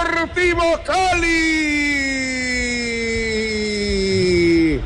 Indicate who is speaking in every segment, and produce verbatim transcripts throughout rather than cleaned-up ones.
Speaker 1: Deportivo Cali.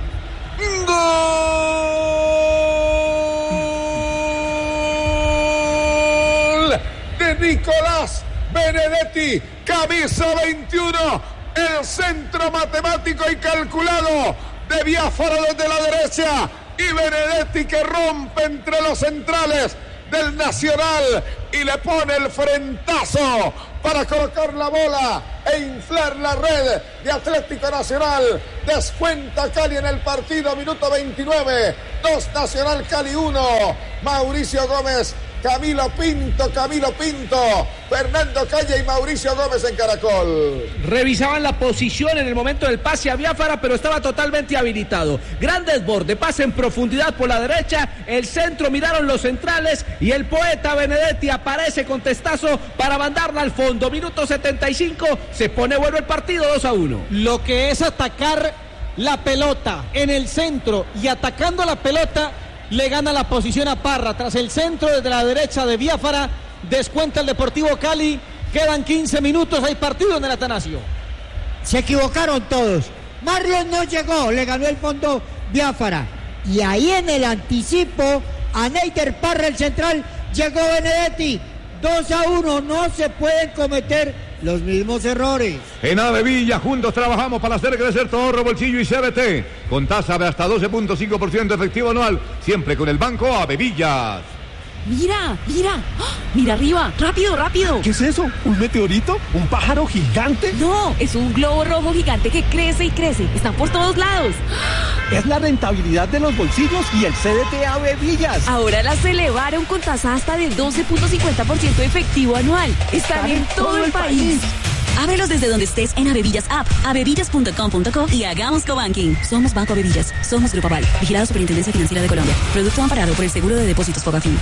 Speaker 1: Gol de Nicolás Benedetti, camisa veintiuno, el centro matemático y calculado de Biafara desde la derecha, y Benedetti que rompe entre los centrales del Nacional y le pone el frentazo para colocar la bola e inflar la red de Atlético Nacional. Descuenta Cali en el partido, minuto veintinueve, dos Nacional Cali uno. Mauricio Gómez, Camilo Pinto, Camilo Pinto, Fernando Calle y Mauricio Gómez en Caracol.
Speaker 2: Revisaban la posición en el momento del pase a Biafara, pero estaba totalmente habilitado. Gran desborde, pase en profundidad por la derecha, el centro, miraron los centrales y el poeta Benedetti aparece con testazo para mandarla al fondo. Minuto setenta y cinco, se pone bueno el partido, dos a uno.
Speaker 3: Lo que es atacar la pelota en el centro y atacando la pelota, le gana la posición a Parra. Tras el centro desde la derecha de Biafara, descuenta el Deportivo Cali. Quedan quince minutos, hay partido en el Atanasio.
Speaker 4: Se equivocaron todos. Marlon no llegó, le ganó el fondo Biafara. Y ahí en el anticipo, a Neider Parra, el central, llegó Benedetti. dos a uno, no se pueden cometer los mismos errores.
Speaker 5: En Avevilla juntos trabajamos para hacer crecer tu ahorro, bolsillo y C B T con tasa de hasta doce punto cinco por ciento efectivo anual, siempre con el banco Avevillas.
Speaker 6: Mira, mira, ¡oh! Mira arriba, rápido, rápido.
Speaker 7: ¿Qué es eso? ¿Un meteorito? ¿Un pájaro gigante?
Speaker 6: No, es un globo rojo gigante que crece y crece. Están por todos lados.
Speaker 7: Es la rentabilidad de los bolsillos y el C D T Avevillas.
Speaker 6: Ahora las elevaron con tasa hasta del doce punto cincuenta por ciento efectivo anual. Están, Están en, en todo, todo el país. país.
Speaker 8: Ábrelos desde donde estés en Avevillas App, avevillas punto com punto co y hagamos cobanking. Somos Banco Avevillas, somos Grupo Aval, vigilado Superintendencia Financiera de Colombia. Producto amparado por el Seguro de Depósitos Fogafín.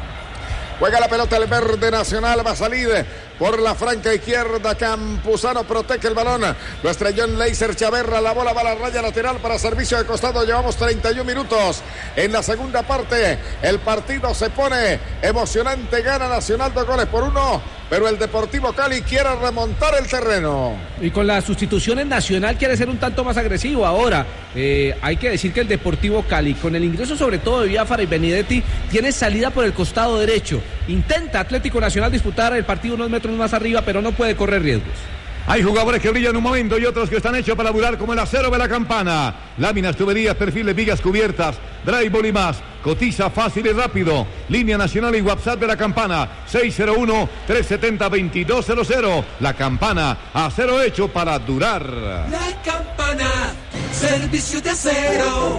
Speaker 1: Juega la pelota el verde Nacional, va a salir por la franca izquierda. Campuzano protege el balón. Lo estrelló en Leiser Chaverra. La bola va a la raya lateral para servicio de costado. Llevamos treinta y un minutos en la segunda parte. El partido se pone emocionante. Gana Nacional dos goles por uno. Pero el Deportivo Cali quiere remontar el terreno.
Speaker 2: Y con la sustitución en Nacional quiere ser un tanto más agresivo. Ahora, eh, hay que decir que el Deportivo Cali, con el ingreso sobre todo de Biafara y Benedetti, tiene salida por el costado derecho. Intenta Atlético Nacional disputar el partido unos metros más arriba, pero no puede correr riesgos.
Speaker 5: Hay jugadores que brillan un momento y otros que están hechos para durar, como el acero de la Campana. Láminas, tuberías, perfiles, vigas cubiertas, drywall y más. Cotiza fácil y rápido. Línea nacional y WhatsApp de la Campana, seis cero uno, tres siete cero, dos dos cero cero. La Campana, acero hecho para durar.
Speaker 9: La Campana, servicio de acero.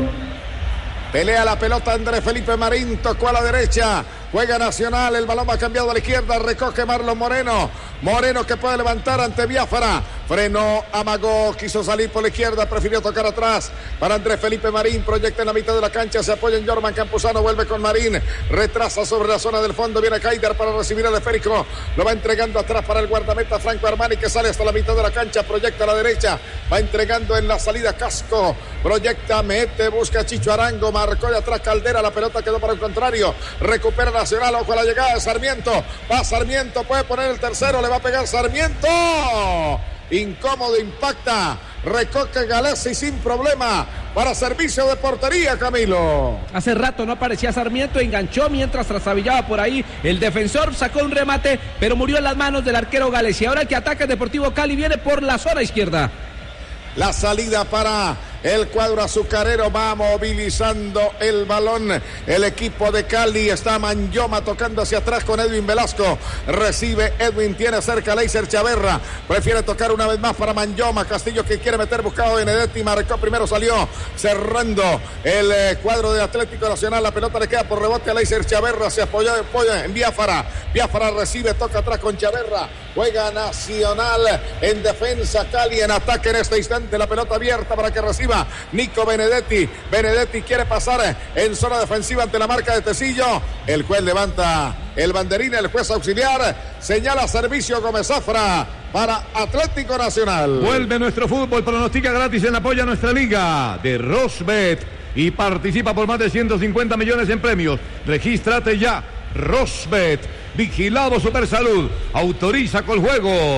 Speaker 1: Pelea la pelota Andrés Felipe Marín, tocó a la derecha. Juega Nacional, el balón va cambiado a la izquierda, recoge Marlon Moreno. Moreno que puede levantar ante Biafara. Frenó, amagó, quiso salir por la izquierda, prefirió tocar atrás para Andrés Felipe Marín. Proyecta en la mitad de la cancha, se apoya en Jorman Campuzano, vuelve con Marín. Retrasa sobre la zona del fondo, viene Kaider para recibir el esférico. Lo va entregando atrás para el guardameta Franco Armani, que sale hasta la mitad de la cancha, proyecta a la derecha. Va entregando en la salida Casco. Proyecta, mete, busca Chicho Arango, marcó de atrás Caldera, la pelota quedó para el contrario. Recupera Nacional, ojo a la llegada de Sarmiento. Va Sarmiento, puede poner el tercero, le va a pegar Sarmiento. Incómodo, impacta. Recoge Galesi sin problema para servicio de portería, Camilo.
Speaker 2: Hace rato no aparecía Sarmiento, enganchó mientras trastabillaba por ahí. El defensor sacó un remate, pero murió en las manos del arquero Galesi. Ahora el que ataca el Deportivo Cali viene por la zona izquierda.
Speaker 1: La salida para el cuadro azucarero, va movilizando el balón. El equipo de Cali, está Manyoma tocando hacia atrás con Edwin Velasco. Recibe Edwin, tiene cerca a Leiser Chaverra. Prefiere tocar una vez más para Manyoma. Castillo que quiere meter, buscado Benedetti. Marcó primero, salió cerrando el eh, cuadro de Atlético Nacional. La pelota le queda por rebote a Leiser Chaverra. Se apoya, apoya en Biafara. Biafara recibe, toca atrás con Chaverra. Juega Nacional en defensa, Cali en ataque en este instante. La pelota abierta para que reciba Nico Benedetti. Benedetti quiere pasar en zona defensiva ante la marca de Tecillo. El juez levanta el banderín, el juez auxiliar señala servicio Gómez Zafra para Atlético Nacional.
Speaker 5: Vuelve nuestro fútbol, pronostica gratis en apoyo a nuestra liga de Rosbet y participa por más de ciento cincuenta millones en premios. Regístrate ya. Rosbet, vigilado Supersalud, autoriza con juegos.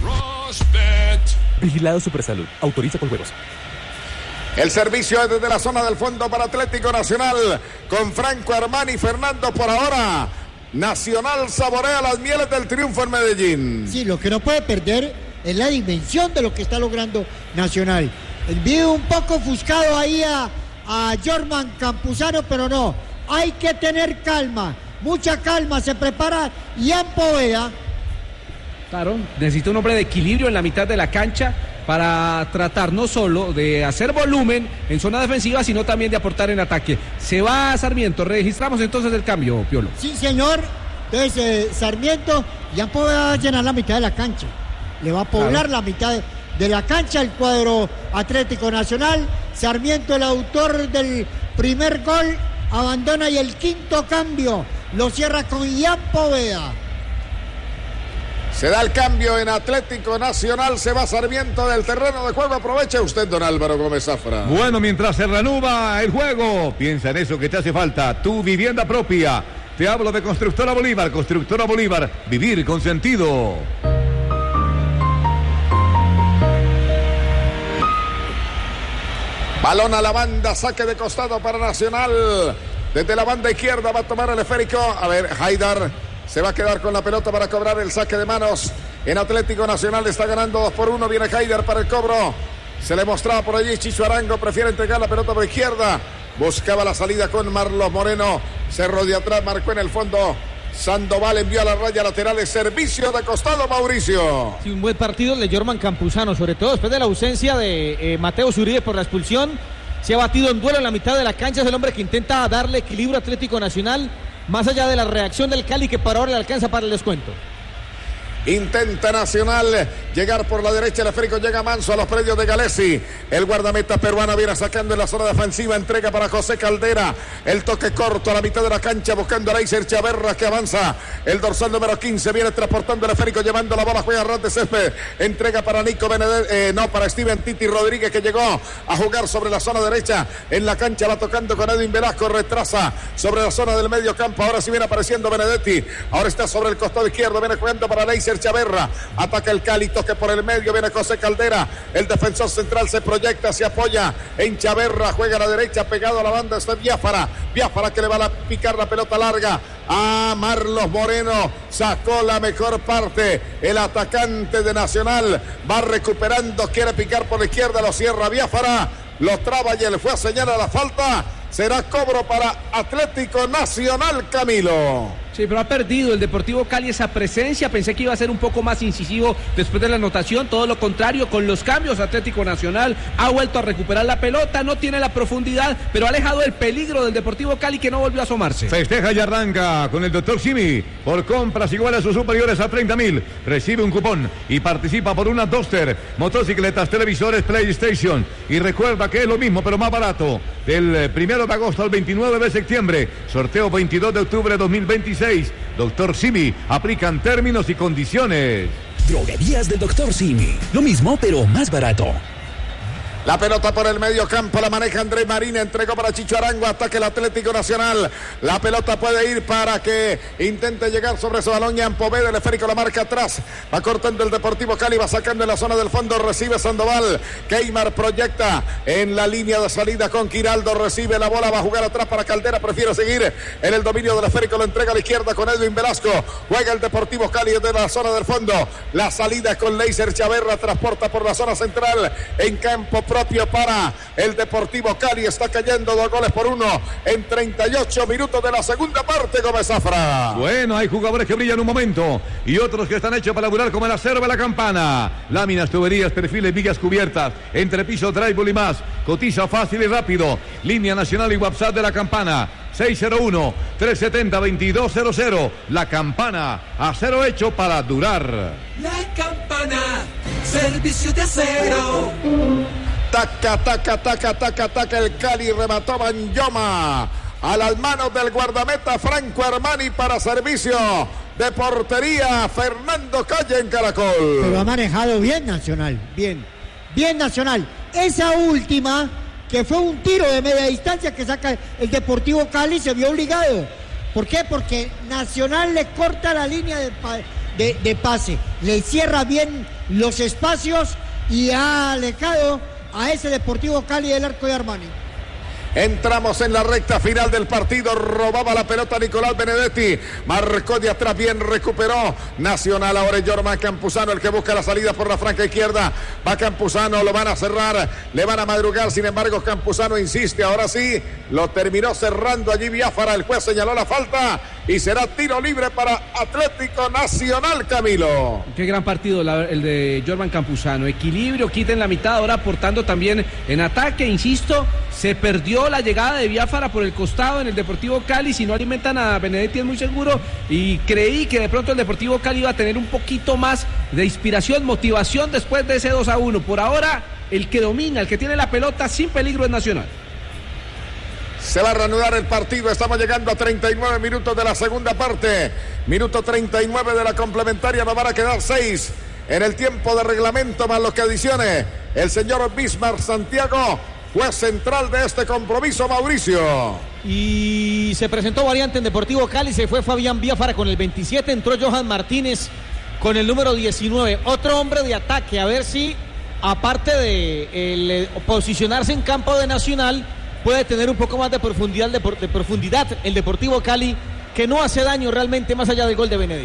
Speaker 10: Vigilado Supersalud. Autoriza con juegos.
Speaker 1: El servicio es desde la zona del fondo para Atlético Nacional con Franco Armani. Fernando, por ahora Nacional saborea las mieles del triunfo en Medellín.
Speaker 4: Sí, lo que no puede perder es la dimensión de lo que está logrando Nacional. El video un poco ofuscado ahí a, a Jorman Campuzano, pero no, hay que tener calma, mucha calma. Se prepara Ian Poveda.
Speaker 2: Claro, necesita un hombre de equilibrio en la mitad de la cancha para tratar no solo de hacer volumen en zona defensiva, sino también de aportar en ataque. Se va Sarmiento. Registramos entonces el cambio, Piolo.
Speaker 4: Sí, señor. Entonces, eh, Sarmiento ya puede llenar la mitad de la cancha. Le va a poblar claro. la mitad de, de la cancha el cuadro Atlético Nacional. Sarmiento, el autor del primer gol, abandona y el quinto cambio lo cierra con Ian Poveda.
Speaker 1: Se da el cambio en Atlético Nacional, se va Sarmiento del terreno de juego. Aprovecha usted, don Álvaro Gómez Zafra.
Speaker 5: Bueno, mientras se reanuda el juego, piensa en eso que te hace falta, tu vivienda propia. Te hablo de Constructora Bolívar, Constructora Bolívar, vivir con sentido.
Speaker 1: Balón a la banda, saque de costado para Nacional. Desde la banda izquierda va a tomar el esférico. A ver, Haidar se va a quedar con la pelota para cobrar el saque de manos. En Atlético Nacional está ganando dos por uno. Viene Haidar para el cobro. Se le mostraba por allí Chicho Arango. Prefiere entregar la pelota por izquierda. Buscaba la salida con Marlos Moreno. Cerro de atrás, marcó en el fondo. Sandoval envió a la raya laterales. Servicio de costado, Mauricio.
Speaker 3: Sí, un buen partido el de Jorman Campuzano, sobre todo después de la ausencia de eh, Mateo Zuribe por la expulsión. Se ha batido en duelo en la mitad de la cancha. Es el hombre que intenta darle equilibrio a Atlético Nacional, más allá de la reacción del Cali, que por ahora le alcanza para el descuento.
Speaker 1: Intenta Nacional llegar por la derecha, el esférico llega Manso a los predios de Galesi. El guardameta peruano viene sacando en la zona defensiva, entrega para José Caldera. El toque corto a la mitad de la cancha buscando a Leiser Chaverra que avanza. El dorsal número quince viene transportando el esférico, llevando la bola, juega ras de césped. Entrega para Nico Benedet, eh, no, para Steven Titi Rodríguez, que llegó a jugar sobre la zona derecha. En la cancha va tocando con Edwin Velasco, retrasa sobre la zona del medio campo. Ahora sí viene apareciendo Benedetti. Ahora está sobre el costado izquierdo, viene jugando para Leiser Chaverra, ataca el Cali, toque por el medio, viene José Caldera, el defensor central se proyecta, se apoya en Chaverra, juega a la derecha, pegado a la banda está Biafara, Biafara que le va a picar la pelota larga a Marlos Moreno, sacó la mejor parte, el atacante de Nacional, va recuperando, quiere picar por la izquierda, lo cierra Biafara, lo traba y él fue a señalar la falta. Será cobro para Atlético Nacional, Camilo.
Speaker 2: Sí, pero ha perdido el Deportivo Cali esa presencia. Pensé que iba a ser un poco más incisivo después de la anotación. Todo lo contrario, con los cambios Atlético Nacional ha vuelto a recuperar la pelota. No tiene la profundidad, pero ha alejado el peligro del Deportivo Cali, que no volvió a asomarse.
Speaker 5: Festeja y arranca con el doctor Simi. Por compras iguales a sus superiores a treinta mil. Recibe un cupón y participa por una Duster, motocicletas, televisores, PlayStation. Y recuerda que es lo mismo, pero más barato. Del primero de agosto al veintinueve de septiembre. Sorteo veintidós de octubre de dos mil veintiséis. Doctor Simi, aplican términos y condiciones.
Speaker 11: Droguerías del Doctor Simi. Lo mismo, pero más barato.
Speaker 1: La pelota por el medio campo, la maneja Andrés Marín, entregó para Chicho Arango, ataque el Atlético Nacional. La pelota puede ir para que intente llegar sobre ese balón. Ian Poveda, el esférico la marca atrás. Va cortando el Deportivo Cali, va sacando en la zona del fondo, recibe Sandoval. Keimar proyecta en la línea de salida con Quiraldo, recibe la bola, va a jugar atrás para Caldera, prefiere seguir en el dominio del esférico, lo entrega a la izquierda con Edwin Velasco. Juega el Deportivo Cali desde la zona del fondo. La salida con Leiser Chaverra, transporta por la zona central en campo propio para el Deportivo Cali. Está cayendo dos goles por uno en treinta y ocho minutos de la segunda parte, Gómez Zafra.
Speaker 5: Bueno, hay jugadores que brillan un momento y otros que están hechos para laburar como el acero de la campana. Láminas, tuberías, perfiles, vigas cubiertas, entrepiso, drywall y más. Cotiza fácil y rápido. Línea nacional y WhatsApp de la campana. seis cero uno, tres siete cero, dos dos cero cero. La Campana, acero hecho para durar.
Speaker 9: La Campana, servicio de acero.
Speaker 1: Taca, taca, taca, taca, taca, el Cali remató Banyoma a las manos del guardameta Franco Armani para servicio de portería Fernando Calle en Caracol.
Speaker 4: Pero ha manejado bien Nacional, bien, bien Nacional. Esa última, que fue un tiro de media distancia que saca el Deportivo Cali, se vio obligado. ¿Por qué? Porque Nacional le corta la línea de, de, de pase. Le cierra bien los espacios y ha alejado a ese Deportivo Cali del arco de Armani.
Speaker 1: Entramos en la recta final del partido. Robaba la pelota Nicolás Benedetti. Marcó de atrás, bien recuperó Nacional. Ahora es Jorman Campuzano el que busca la salida por la franca izquierda. Va Campuzano, lo van a cerrar, le van a madrugar. Sin embargo, Campuzano insiste. Ahora sí, lo terminó cerrando allí Biafara. El juez señaló la falta y será tiro libre para Atlético Nacional, Camilo.
Speaker 2: Qué gran partido la, el de Jorman Campuzano. Equilibrio, quita en la mitad, ahora aportando también en ataque. Insisto, se perdió la llegada de Biafara por el costado en el Deportivo Cali. Si no alimentan a Benedetti es muy seguro, y creí que de pronto el Deportivo Cali iba a tener un poquito más de inspiración, motivación después de ese dos a uno. Por ahora el que domina, el que tiene la pelota sin peligro es Nacional.
Speaker 1: Se va a reanudar el partido. Estamos llegando a treinta y nueve minutos de la segunda parte. Minuto treinta y nueve de la complementaria. Nos van a quedar seis en el tiempo de reglamento, más lo que adicione el señor Bismarck Santiago, juez central de este compromiso, Mauricio.
Speaker 3: Y se presentó variante en Deportivo Cali. Se fue Fabián Biafara con el veintisiete. Entró Johan Martínez con el número diecinueve. Otro hombre de ataque. A ver si, aparte de el, posicionarse en campo de Nacional, puede tener un poco más de profundidad, de, de profundidad el Deportivo Cali, que no hace daño realmente más allá del gol de Benedetti.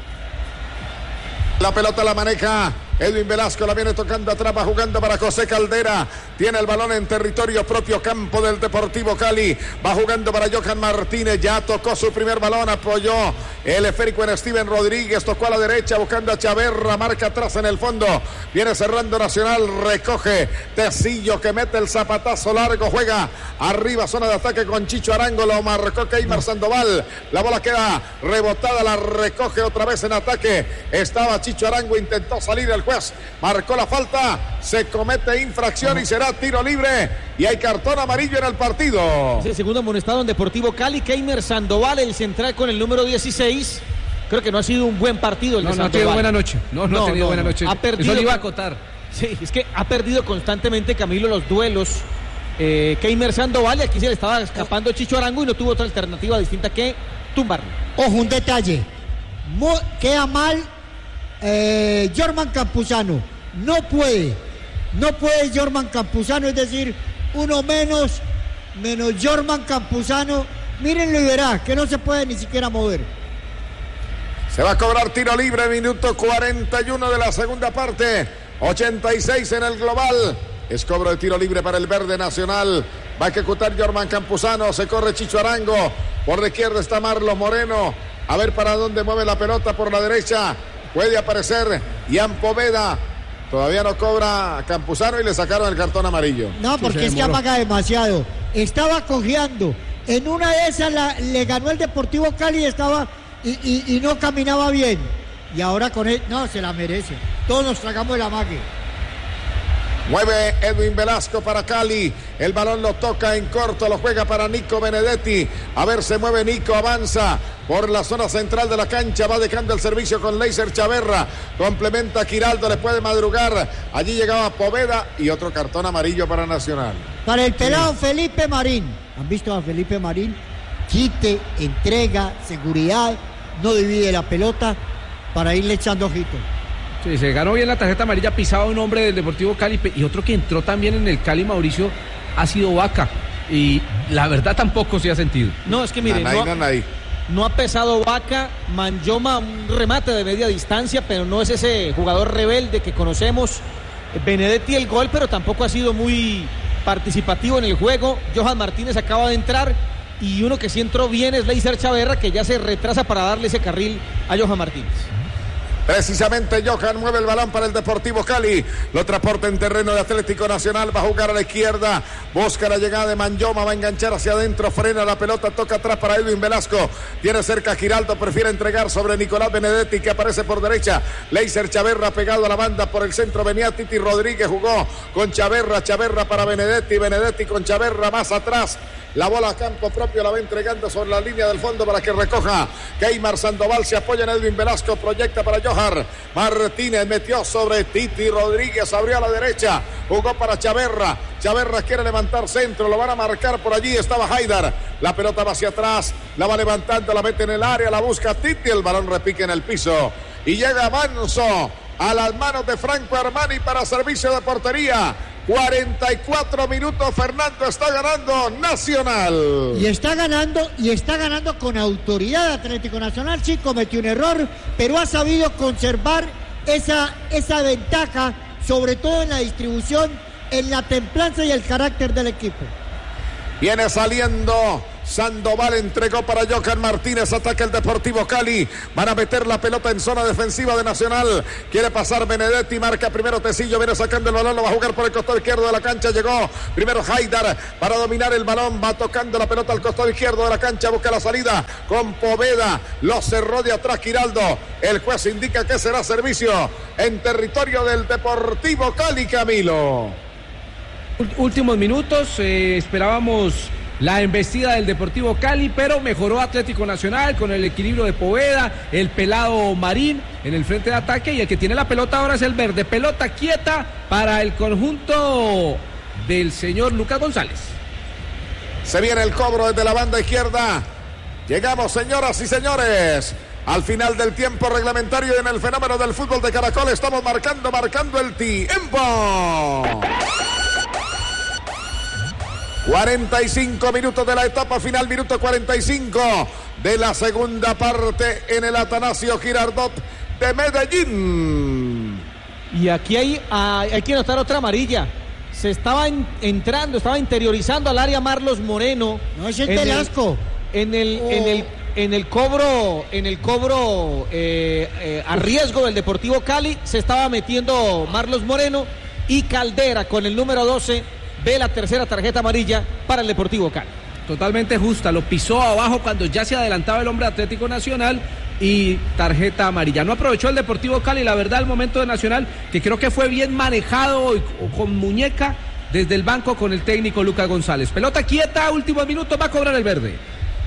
Speaker 1: La pelota la maneja Edwin Velasco, la viene tocando atrás, va jugando para José Caldera, tiene el balón en territorio propio, campo del Deportivo Cali, va jugando para Johan Martínez, ya tocó su primer balón, apoyó el esférico en Steven Rodríguez, tocó a la derecha buscando a Chaverra, marca atrás en el fondo, viene cerrando Nacional, recoge Tecillo que mete el zapatazo largo, juega arriba, zona de ataque con Chicho Arango, lo marcó Keimar Sandoval, la bola queda rebotada, la recoge otra vez en ataque, estaba Chicho Arango, intentó salir el juez, marcó la falta, se comete infracción y será tiro libre y hay cartón amarillo en el partido.
Speaker 3: Es el segundo amonestado en Deportivo Cali, Keimar Sandoval, el central con el número dieciséis. Creo que no ha sido un buen partido el
Speaker 2: no,
Speaker 3: de
Speaker 2: no
Speaker 3: Sandoval.
Speaker 2: No ha tenido buena noche. No, no, no ha tenido no, buena noche.
Speaker 3: Ha perdido.
Speaker 2: Eso le iba a acotar.
Speaker 3: Sí, es que ha perdido constantemente, Camilo, los duelos. Eh, Keimar Sandoval, y aquí se le estaba escapando Chicho Arango y no tuvo otra alternativa distinta que tumbarlo.
Speaker 4: Ojo, un detalle. Mo- queda mal eh, Jorman Campuzano. No puede. No puede Jorman Campuzano, es decir, uno menos, menos Jorman Campuzano. Mírenlo y verá que no se puede ni siquiera mover.
Speaker 1: Se va a cobrar tiro libre, minuto cuarenta y uno de la segunda parte, ochenta y seis en el global. Es cobro de tiro libre para el Verde Nacional. Va a ejecutar Jorman Campuzano, se corre Chicho Arango. Por la izquierda está Marlos Moreno. A ver para dónde mueve la pelota, por la derecha. Puede aparecer Ian Poveda. Todavía no cobra Campuzano y le sacaron el cartón amarillo.
Speaker 4: No, porque es que amaga demasiado. Estaba cojeando. En una de esas la, le ganó el Deportivo Cali y estaba y, y, y no caminaba bien. Y ahora con él, no, se la merece. Todos nos tragamos el amague.
Speaker 1: Mueve Edwin Velasco para Cali. El balón lo toca en corto, lo juega para Nico Benedetti. A ver, se mueve Nico, avanza por la zona central de la cancha. Va dejando el servicio con Leiser Chaverra. Complementa a Giraldo, le puede madrugar. Allí llegaba Poveda y otro cartón amarillo para Nacional.
Speaker 4: Para el pelado sí. Felipe Marín. ¿Han visto a Felipe Marín? Quite, entrega, seguridad, no divide la pelota para irle echando ojito.
Speaker 2: Sí, se ganó bien la tarjeta amarilla, pisaba un hombre del Deportivo Cali, y otro que entró también en el Cali, Mauricio, ha sido Vaca, y la verdad tampoco se ha sentido.
Speaker 3: No, es que mire, no, no, no ha pesado Vaca, Manjoma un remate de media distancia, pero no es ese jugador rebelde que conocemos. Benedetti el gol, pero tampoco ha sido muy participativo en el juego. Johan Martínez acaba de entrar, y uno que sí entró bien es Leiser Chaverra, que ya se retrasa para darle ese carril a Johan Martínez.
Speaker 1: Precisamente Johan mueve el balón para el Deportivo Cali, lo transporta en terreno de Atlético Nacional, va a jugar a la izquierda, busca la llegada de Manjoma, va a enganchar hacia adentro, frena la pelota, toca atrás para Edwin Velasco, tiene cerca a Giraldo, prefiere entregar sobre Nicolás Benedetti que aparece por derecha, Leiser Chaverra pegado a la banda por el centro, venía Titi Rodríguez, jugó con Chaverra, Chaverra para Benedetti, Benedetti con Chaverra más atrás. La bola a campo propio la va entregando sobre la línea del fondo para que recoja Keimar Sandoval, se apoya en Edwin Velasco, proyecta para Johan Martínez, metió sobre Titi Rodríguez, abrió a la derecha, jugó para Chaverra, Chaverra quiere levantar centro, lo van a marcar por allí, estaba Haidar, la pelota va hacia atrás, la va levantando, la mete en el área, la busca Titi, el balón repique en el piso y llega Manso a las manos de Franco Armani para servicio de portería. cuarenta y cuatro minutos, Fernando, está ganando Nacional.
Speaker 4: Y está ganando, y está ganando con autoridad. Atlético Nacional sí cometió un error, pero ha sabido conservar esa, esa ventaja, sobre todo en la distribución, en la templanza y el carácter del equipo.
Speaker 1: Viene saliendo Sandoval, entregó para Johan Martínez, ataca el Deportivo Cali, van a meter la pelota en zona defensiva de Nacional, quiere pasar Benedetti, marca primero Tecillo, viene sacando el balón, lo va a jugar por el costado izquierdo de la cancha, llegó primero Haidar para dominar el balón, va tocando la pelota al costado izquierdo de la cancha, busca la salida con Poveda, lo cerró de atrás Giraldo, el juez indica que será servicio en territorio del Deportivo Cali, Camilo.
Speaker 2: Últimos minutos, eh, esperábamos la embestida del Deportivo Cali, pero mejoró Atlético Nacional con el equilibrio de Poveda, el pelado Marín en el frente de ataque, y el que tiene la pelota ahora es el verde. Pelota quieta para el conjunto del señor Lucas González.
Speaker 1: Se viene el cobro desde la banda izquierda. Llegamos, señoras y señores, al final del tiempo reglamentario y en el fenómeno del fútbol de Caracol. Estamos marcando, marcando el tiempo. cuarenta y cinco minutos de la etapa final, minuto cuarenta y cinco de la segunda parte en el Atanasio Girardot de Medellín.
Speaker 3: Y aquí hay, hay que notar otra amarilla. Se estaba en, entrando, estaba interiorizando al área Marlos Moreno.
Speaker 4: No es el Velasco.
Speaker 3: En el,
Speaker 4: oh.
Speaker 3: en el, en el cobro, en el cobro eh, eh, a riesgo del Deportivo Cali, se estaba metiendo Marlos Moreno y Caldera con el número doce. Ve la tercera tarjeta amarilla para el Deportivo Cali.
Speaker 2: Totalmente justa, lo pisó abajo cuando ya se adelantaba el hombre Atlético Nacional y tarjeta amarilla. No aprovechó el Deportivo Cali, la verdad, el momento de Nacional, que creo que fue bien manejado y con muñeca desde el banco con el técnico Lucas González. Pelota quieta, últimos minutos, va a cobrar el verde.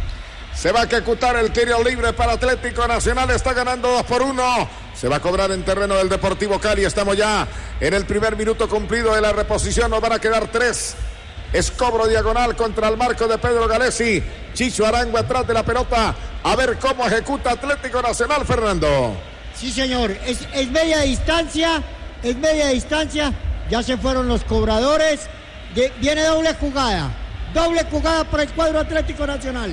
Speaker 1: Se va a ejecutar el tiro libre para Atlético Nacional, está ganando dos por uno. Se va a cobrar en terreno del Deportivo Cali. Estamos ya en el primer minuto cumplido de la reposición. Nos van a quedar tres. Es cobro diagonal contra el marco de Pedro Galesi. Chicho Arango atrás de la pelota. A ver cómo ejecuta Atlético Nacional, Fernando.
Speaker 4: Sí, señor. Es, es media distancia. Es media distancia. Ya se fueron los cobradores. De, viene doble jugada. Doble jugada para el cuadro Atlético Nacional.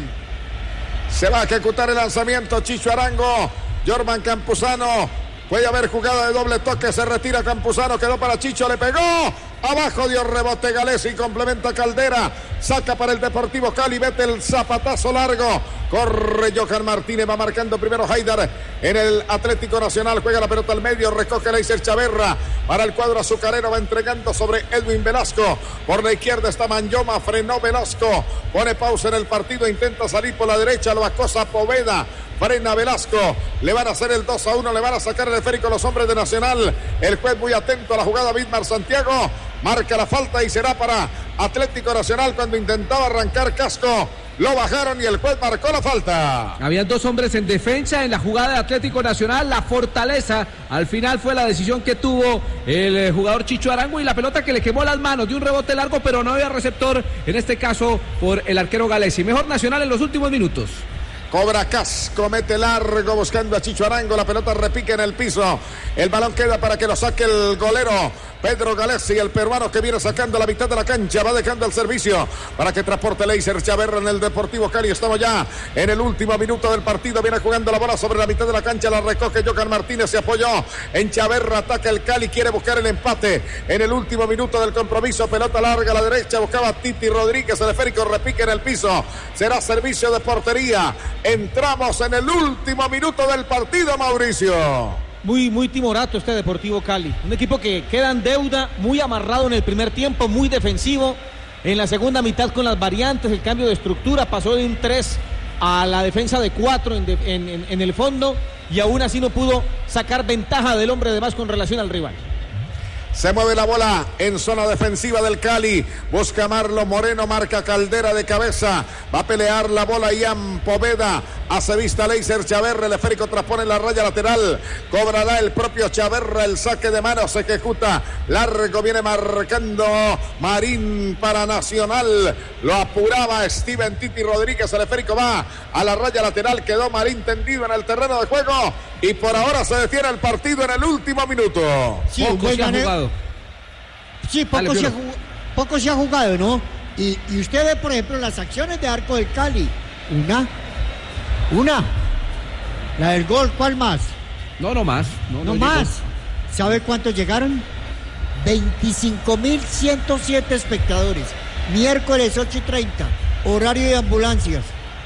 Speaker 1: Se va a ejecutar el lanzamiento. Chicho Arango. Jorman Campuzano, puede haber jugada de doble toque, se retira Campuzano, quedó para Chicho, le pegó, abajo dio rebote Galesi, complementa Caldera, saca para el Deportivo Cali, mete el zapatazo largo, corre Johan Martínez, va marcando primero Haidar en el Atlético Nacional, juega la pelota al medio, recoge Leiser Chaverra, para el cuadro azucarero, va entregando sobre Edwin Velasco, por la izquierda está Manyoma, frenó Velasco, pone pausa en el partido, intenta salir por la derecha, lo acosa Poveda, frena Velasco, le van a hacer el dos a uno, le van a sacar el esférico los hombres de Nacional, el juez muy atento a la jugada, Vidmar Santiago, marca la falta y será para Atlético Nacional cuando intentaba arrancar Casco, lo bajaron y el juez marcó la falta.
Speaker 2: Habían dos hombres en defensa en la jugada de Atlético Nacional, la fortaleza al final fue la decisión que tuvo el jugador Chicho Arango y la pelota que le quemó las manos de un rebote largo, pero no había receptor, en este caso por el arquero Galesi. Mejor Nacional en los últimos minutos.
Speaker 1: Cobra Casco, mete largo buscando a Chicho Arango, la pelota repique en el piso, el balón queda para que lo saque el golero Pedro Galesi, el peruano que viene sacando la mitad de la cancha, va dejando el servicio para que transporte Leiser Chaverra en el Deportivo Cali. Estamos ya en el último minuto del partido, viene jugando la bola sobre la mitad de la cancha, la recoge Johan Martínez, se apoyó en Chaverra, ataca el Cali, quiere buscar el empate en el último minuto del compromiso, pelota larga a la derecha, buscaba Titi Rodríguez, el esférico repique en el piso, será servicio de portería. Entramos en el último minuto del partido, Mauricio.
Speaker 3: Muy, muy timorato este Deportivo Cali. Un equipo que queda en deuda, muy amarrado en el primer tiempo, muy defensivo. En la segunda mitad con las variantes, el cambio de estructura, pasó de un tres a la defensa de cuatro en, de, en, en, en el fondo. Y aún así no pudo sacar ventaja del hombre de más con relación al rival.
Speaker 1: Se mueve la bola en zona defensiva del Cali. Busca Marlon Moreno, marca Caldera de cabeza. Va a pelear la bola Ian Poveda. Hace vista Leiser Chaverra, el esférico transpone la raya lateral. Cobrará el propio Chaverra el saque de mano, se ejecuta. Largo viene marcando Marín para Nacional. Lo apuraba Steven Titi Rodríguez, el esférico va a la raya lateral. Quedó Marín tendido en el terreno de juego y por ahora se detiene el partido en el último minuto.
Speaker 4: Sí, poco se ha jugado. Sí, poco, Dale, se ha, poco se ha jugado, ¿no? Y, y usted ve, por ejemplo, las acciones de arco del Cali. Una, una, la del gol, ¿cuál más?
Speaker 2: No, no más. No,
Speaker 4: no,
Speaker 2: no
Speaker 4: más.
Speaker 2: Llegó.
Speaker 4: ¿Sabe cuántos llegaron? veinticinco mil ciento siete espectadores. Miércoles ocho y treinta, horario de ambulancias.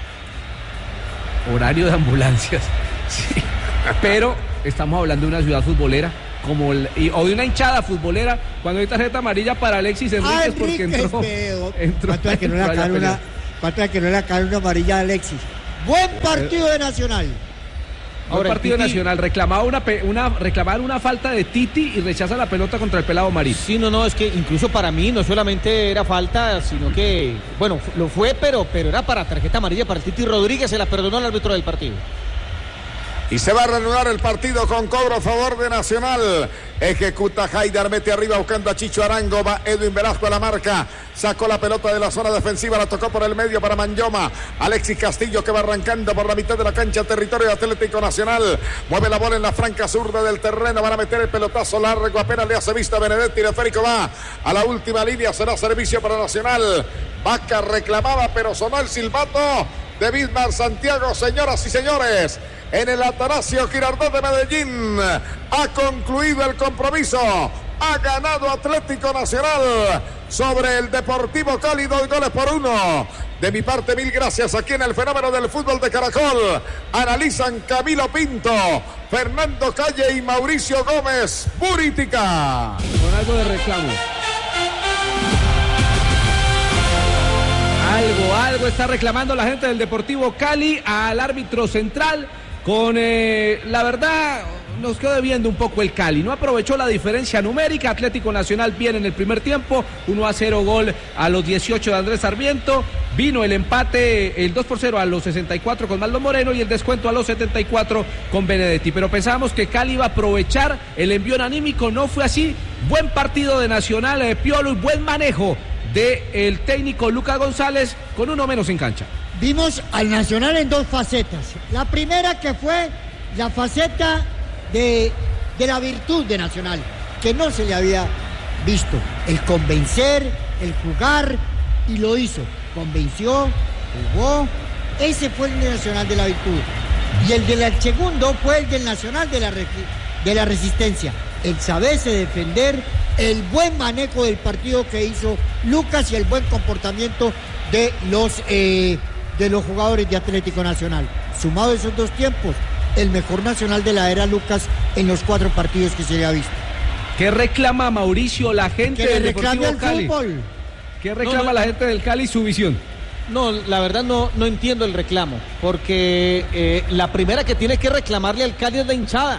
Speaker 2: Horario de ambulancias, sí. Pero estamos hablando de una ciudad futbolera. Como el, y, o de una hinchada futbolera cuando hay tarjeta amarilla para Alexis Enríquez,
Speaker 4: ah,
Speaker 2: Enríquez porque entró, entró
Speaker 4: ¿Cuánto es que no le sacaron una, cuánto es que no le sacaron una amarilla a Alexis? Buen partido de Nacional.
Speaker 2: Buen partido Titi, Nacional, reclamaba una, una, reclamaban una falta de Titi y rechaza la pelota contra el pelado Marín.
Speaker 3: Sí, no, no, es que incluso para mí no solamente era falta, sino que, bueno, lo fue, pero, pero era para tarjeta amarilla para el Titi Rodríguez, se la perdonó al árbitro del partido.
Speaker 1: Y se va a reanudar el partido con cobro a favor de Nacional. Ejecuta Haidar, mete arriba buscando a Chicho Arango. Va Edwin Velasco a la marca. Sacó la pelota de la zona defensiva. La tocó por el medio para Manyoma. Alexis Castillo que va arrancando por la mitad de la cancha. Territorio de Atlético Nacional. Mueve la bola en la franca zurda del terreno. Van a meter el pelotazo largo. Apenas le hace vista a Benedetti. El esférico va a la última línea. Será servicio para Nacional. Vaca reclamaba, pero sonó el silbato de Bismar Santiago. Señoras y señores, en el Atanasio Girardot de Medellín ha concluido el compromiso. Ha ganado Atlético Nacional sobre el Deportivo Cali, dos goles por uno. De mi parte, mil gracias aquí en el Fenómeno del Fútbol de Caracol. Analizan Camilo Pinto, Fernando Calle y Mauricio Gómez Buritica.
Speaker 2: Con algo de reclamo. Algo, algo está reclamando la gente del Deportivo Cali al árbitro central. Con, eh, la verdad, nos quedó debiendo un poco el Cali. No aprovechó la diferencia numérica. Atlético Nacional viene en el primer tiempo. uno a cero gol a los dieciocho de Andrés Sarmiento. Vino el empate, el dos por cero a los sesenta y cuatro con Marlon Moreno y el descuento a los setenta y cuatro con Benedetti. Pero pensábamos que Cali iba a aprovechar el envión anímico. No fue así. Buen partido de Nacional, de Piolo y buen manejo del técnico Lucas González con uno menos en cancha.
Speaker 4: Vimos al Nacional en dos facetas. La primera que fue la faceta de, de la virtud de Nacional, que no se le había visto. El convencer, el jugar, y lo hizo. Convenció, jugó. Ese fue el Nacional de la virtud. Y el del segundo fue el del Nacional de la, de la resistencia. El saberse defender, el buen manejo del partido que hizo Lucas y el buen comportamiento de los... Eh, de los jugadores de Atlético Nacional. Sumado esos dos tiempos, el mejor Nacional de la era Lucas en los cuatro partidos que se le ha visto.
Speaker 2: ¿Qué reclama Mauricio la gente del Deportivo Cali?
Speaker 4: Fútbol.
Speaker 2: ¿Qué reclama no, no, la gente del Cali su visión?
Speaker 3: No, la verdad no, no entiendo el reclamo, porque eh, la primera que tiene que reclamarle al Cali es la hinchada,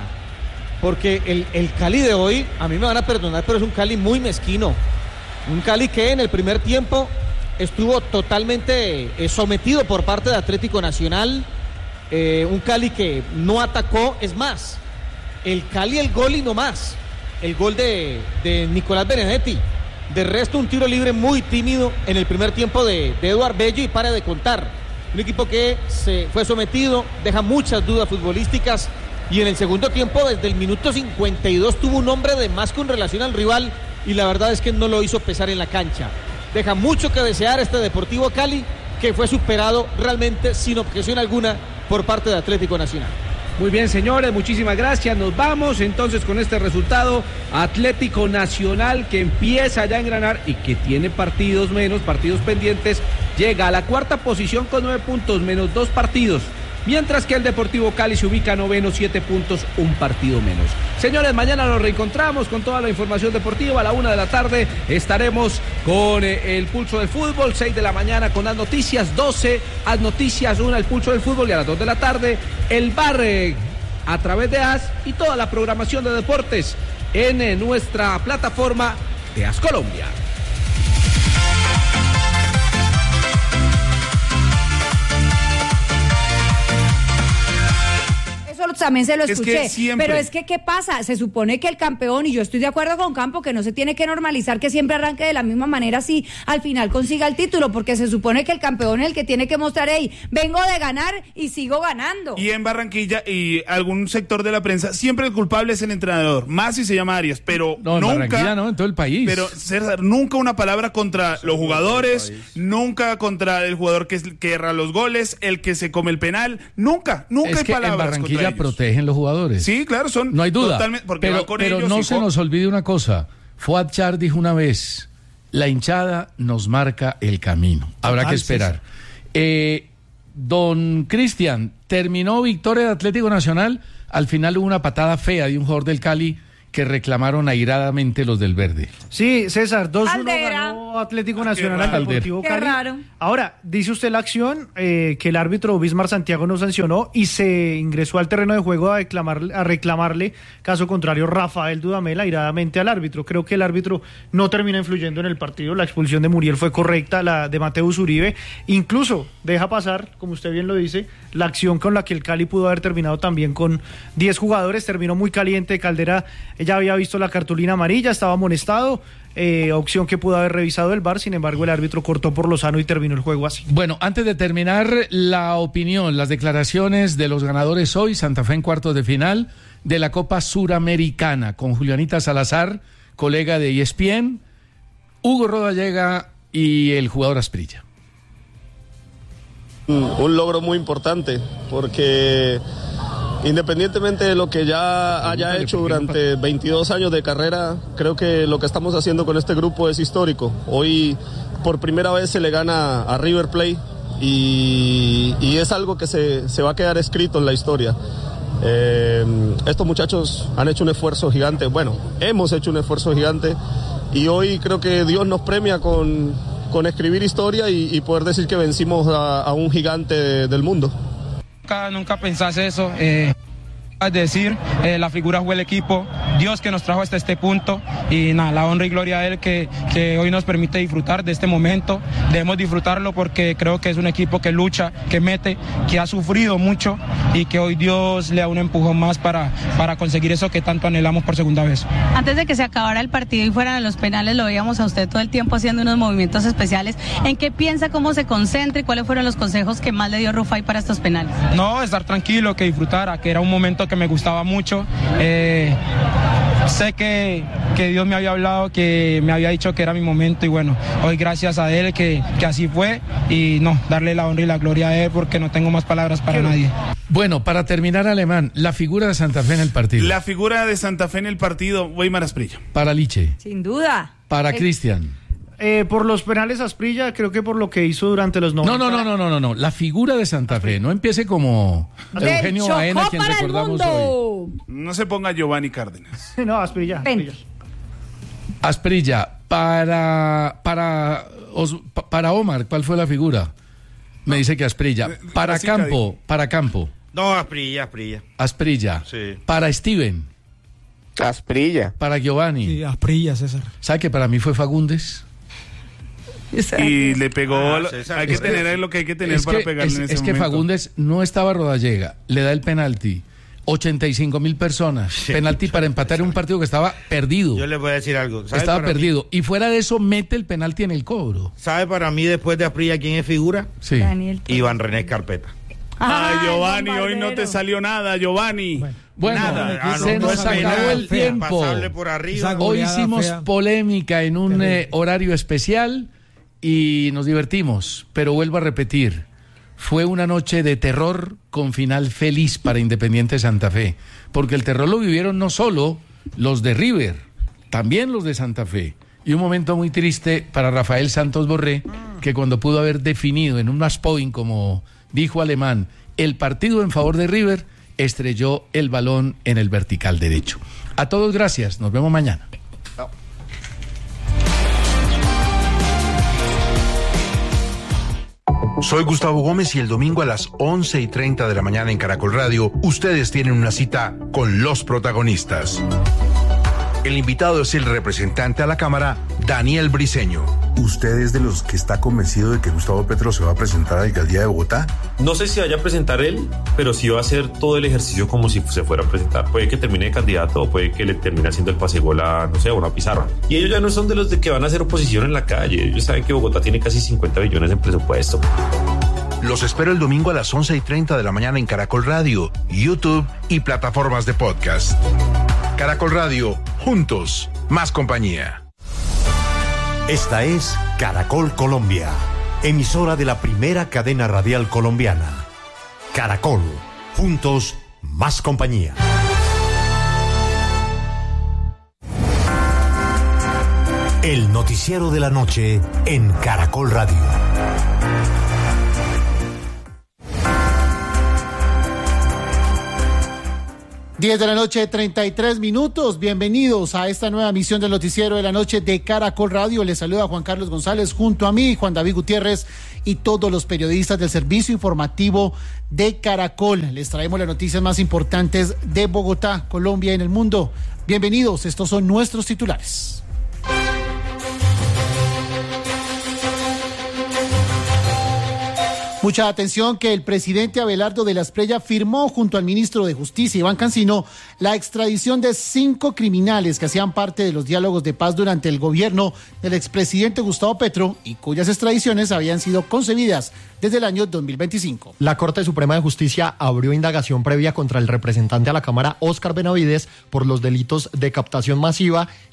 Speaker 3: porque el, el Cali de hoy, a mí me van a perdonar, pero es un Cali muy mezquino, un Cali que en el primer tiempo estuvo totalmente eh, sometido por parte de Atlético Nacional, eh, un Cali que no atacó, es más, el Cali el gol y no más, el gol de, de Nicolás Benedetti, de resto un tiro libre muy tímido en el primer tiempo de, de Eduard Bello y para de contar, un equipo que se fue sometido, deja muchas dudas futbolísticas y en el segundo tiempo desde el minuto cincuenta y dos tuvo un hombre de más con relación al rival y la verdad es que no lo hizo pesar en la cancha. Deja mucho que desear este Deportivo Cali, que fue superado realmente sin objeción alguna por parte de Atlético Nacional.
Speaker 2: Muy bien, señores, muchísimas gracias. Nos vamos entonces con este resultado. Atlético Nacional, que empieza ya a engranar y que tiene partidos menos, partidos pendientes, llega a la cuarta posición con nueve puntos, menos dos partidos. Mientras que el Deportivo Cali se ubica noveno, siete puntos, un partido menos. Señores, mañana nos reencontramos con toda la información deportiva. A la una de la tarde estaremos con eh, el Pulso del Fútbol, seis de la mañana con las noticias, doce las noticias, una el Pulso del Fútbol y a las dos de la tarde el bar eh, a través de A S y toda la programación de deportes en eh, nuestra plataforma de A S Colombia.
Speaker 12: Sports también se lo
Speaker 13: Es
Speaker 12: escuché.
Speaker 13: que siempre...
Speaker 12: Pero es que, ¿qué pasa? Se supone que el campeón, y yo estoy de acuerdo con Campo, que no se tiene que normalizar que siempre arranque de la misma manera si al final consiga el título, porque se supone que el campeón es el que tiene que mostrar, hey, vengo de ganar y sigo ganando.
Speaker 13: Y en Barranquilla y algún sector de la prensa, siempre el culpable es el entrenador, más si se llama Arias, pero
Speaker 14: no, en
Speaker 13: nunca...
Speaker 14: Barranquilla no, en todo el país.
Speaker 13: Pero, César, nunca una palabra contra los jugadores, nunca contra el jugador que, que erra los goles, el que se come el penal, nunca, nunca
Speaker 14: es
Speaker 13: hay
Speaker 14: que
Speaker 13: palabras
Speaker 14: en Barranquilla
Speaker 13: contra ellos.
Speaker 14: protegen los jugadores.
Speaker 13: Sí, claro, son
Speaker 14: no hay duda.
Speaker 13: Totalmente, porque
Speaker 14: pero
Speaker 13: va con
Speaker 14: pero
Speaker 13: ellos
Speaker 14: no
Speaker 13: y
Speaker 14: se
Speaker 13: con...
Speaker 14: nos olvide una cosa. Fuad Char dijo una vez, la hinchada nos marca el camino. Habrá
Speaker 15: Total,
Speaker 14: que esperar. Eh, don Cristian, terminó victoria de Atlético Nacional. Al final hubo una patada fea de un jugador del Cali que reclamaron airadamente los del verde.
Speaker 15: Sí, César, dos uno
Speaker 12: Aldera.
Speaker 15: ganó Atlético Nacional al Deportivo
Speaker 12: Qué
Speaker 15: Cali.
Speaker 12: raro.
Speaker 15: Ahora, dice usted la acción eh, que el árbitro Bismar Santiago no sancionó y se ingresó al terreno de juego a, reclamar, a reclamarle, caso contrario, Rafael Dudamel airadamente al árbitro. Creo que el árbitro no termina influyendo en el partido. La expulsión de Muriel fue correcta, la de Mateus Uribe. Incluso deja pasar, como usted bien lo dice, la acción con la que el Cali pudo haber terminado también con diez jugadores. Terminó muy caliente. Caldera ya había visto la cartulina amarilla, estaba amonestado, eh, opción que pudo haber revisado el V A R, sin embargo el árbitro cortó por lo sano y terminó el juego así.
Speaker 14: Bueno, antes de terminar, la opinión, las declaraciones de los ganadores hoy, Santa Fe en cuartos de final de la Copa Suramericana, con Julianita Salazar, colega de E S P N, Hugo Rodallega y el jugador Asprilla.
Speaker 16: Un, un logro muy importante, porque independientemente de lo que ya haya hecho durante veintidós años de carrera, creo que lo que estamos haciendo con este grupo es histórico. Hoy por primera vez se le gana a River Plate y, y es algo que se, se va a quedar escrito en la historia. Eh, estos muchachos han hecho un esfuerzo gigante, bueno, hemos hecho un esfuerzo gigante y hoy creo que Dios nos premia con, con escribir historia y, y poder decir que vencimos a, a un gigante de, del mundo.
Speaker 17: Nunca, nunca pensás eso, eh, es decir, eh, la figura fue el equipo, Dios que nos trajo hasta este punto y nada, la honra y gloria a Él que, que hoy nos permite disfrutar de este momento, debemos disfrutarlo porque creo que es un equipo que lucha, que mete, que ha sufrido mucho y que hoy Dios le da un empujón más para, para conseguir eso que tanto anhelamos por segunda vez.
Speaker 18: Antes de que se acabara el partido y fueran a los penales, lo veíamos a usted todo el tiempo haciendo unos movimientos especiales. ¿En qué piensa, cómo se concentra y cuáles fueron los consejos que más le dio Rufai para estos penales?
Speaker 17: No, estar tranquilo, que disfrutara, que era un momento que me gustaba mucho. Eh, sé que, que Dios me había hablado, que me había dicho que era mi momento y bueno, hoy gracias a Él que, que así fue y no, darle la honra y la gloria a Él porque no tengo más palabras para nadie.
Speaker 14: Bueno, para terminar, Alemán, la figura de Santa Fe en el partido.
Speaker 13: La figura de Santa Fe en el partido, Weimar Asprilla.
Speaker 14: Para Liche.
Speaker 12: Sin duda.
Speaker 14: Para
Speaker 12: Eh,
Speaker 14: Cristian.
Speaker 15: Eh, por los penales Asprilla, creo que por lo que hizo durante los noventa.
Speaker 14: No, no, no, no, no, no, no. La figura de Santa Fe. No empiece como
Speaker 15: Del
Speaker 14: Eugenio
Speaker 15: Chocó
Speaker 14: Baena, quien
Speaker 15: para el
Speaker 14: recordamos
Speaker 15: mundo.
Speaker 14: hoy.
Speaker 13: No se ponga Giovanni Cárdenas.
Speaker 15: No, Asprilla. Asprilla.
Speaker 14: Asprilla, para, para, Os- pa- para Omar, ¿cuál fue la figura? Me dice que Asprilla. Para
Speaker 19: Clásica,
Speaker 14: Campo,
Speaker 19: digo.
Speaker 14: para Campo.
Speaker 19: No, Asprilla, Asprilla.
Speaker 14: Asprilla.
Speaker 19: Sí.
Speaker 14: Para Steven.
Speaker 19: Asprilla.
Speaker 14: Para Giovanni.
Speaker 20: Sí, Asprilla, César.
Speaker 14: ¿Sabe que para mí fue Fagundes?
Speaker 13: Y le pegó,
Speaker 19: Ah,
Speaker 13: lo-
Speaker 19: César,
Speaker 13: hay que
Speaker 14: Es que-
Speaker 13: tener lo que hay que tener
Speaker 14: Es
Speaker 13: para
Speaker 14: que,
Speaker 13: pegarle
Speaker 14: es,
Speaker 13: en ese
Speaker 14: es que
Speaker 13: momento.
Speaker 14: Fagundes no estaba Rodallega, le da el penalti. ochenta y cinco mil personas. Penalti para empatar en un partido que estaba perdido.
Speaker 19: Yo le voy a decir algo. ¿Sabe
Speaker 14: Estaba
Speaker 19: para mí-
Speaker 14: perdido. Y fuera de eso, mete el penalti en el cobro.
Speaker 19: ¿Sabe para mí después de Asprilla quién es figura?
Speaker 14: Sí.
Speaker 12: Daniel.
Speaker 19: Iván René Carpeta.
Speaker 13: Ay,
Speaker 12: Ay,
Speaker 13: Giovanni, hoy no
Speaker 12: bombardero.
Speaker 13: te salió nada, Giovanni.
Speaker 14: Bueno,
Speaker 13: nada.
Speaker 19: Ah, no,
Speaker 14: se
Speaker 19: no
Speaker 14: nos
Speaker 19: es
Speaker 14: acabó
Speaker 19: penal,
Speaker 14: el
Speaker 19: fea,
Speaker 14: tiempo.
Speaker 19: pasable por arriba.
Speaker 20: Esa
Speaker 14: Hoy
Speaker 20: goleada
Speaker 14: hicimos
Speaker 20: fea.
Speaker 14: polémica en un
Speaker 20: Terrible.
Speaker 14: eh, horario especial y nos divertimos, pero vuelvo a repetir, fue una noche de terror con final feliz para Independiente Santa Fe, porque el terror lo vivieron no solo los de River, también los de Santa Fe, y un momento muy triste para Rafael Santos Borré, que cuando pudo haber definido en un match point, como dijo Alemán, el partido en favor de River, estrelló el balón en el vertical derecho. A todos gracias, nos vemos mañana.
Speaker 21: Soy Gustavo Gómez y el domingo a las once y treinta de la mañana en Caracol Radio, ustedes tienen una cita con los protagonistas. El invitado es el representante a la Cámara, Daniel Briceño.
Speaker 20: ¿Usted es de los que está convencido de que Gustavo Petro se va a presentar a la alcaldía de Bogotá?
Speaker 22: No sé si vaya a presentar él, pero sí va a hacer todo el ejercicio como si se fuera a presentar. Puede que termine de candidato o puede que le termine haciendo el pasegol a, no sé, a una pizarra. Y ellos ya no son de los de que van a hacer oposición en la calle. Ellos saben que Bogotá tiene casi cincuenta billones en presupuesto.
Speaker 21: Los espero el domingo a las once y treinta de la mañana en Caracol Radio, YouTube y plataformas de podcast. Caracol Radio, juntos, más compañía.
Speaker 23: Esta es Caracol Colombia, emisora de la primera cadena radial colombiana. Caracol, juntos, más compañía. El noticiero de la noche en Caracol Radio.
Speaker 24: diez de la noche, treinta y tres minutos. Bienvenidos a esta nueva emisión del noticiero de la noche de Caracol Radio. Les saluda Juan Carlos González junto a mí, Juan David Gutiérrez y todos los periodistas del servicio informativo de Caracol. Les traemos las noticias más importantes de Bogotá, Colombia y en el mundo. Bienvenidos, estos son nuestros titulares. Mucha atención que el presidente Abelardo de la Espriella firmó junto al ministro de Justicia, Iván Cancino, la extradición de cinco criminales que hacían parte de los diálogos de paz durante el gobierno del expresidente Gustavo Petro y cuyas extradiciones habían sido concebidas desde el año dos mil veinticinco.
Speaker 25: La Corte Suprema de Justicia abrió indagación previa contra el representante a la Cámara, Óscar Benavides, por los delitos de captación masiva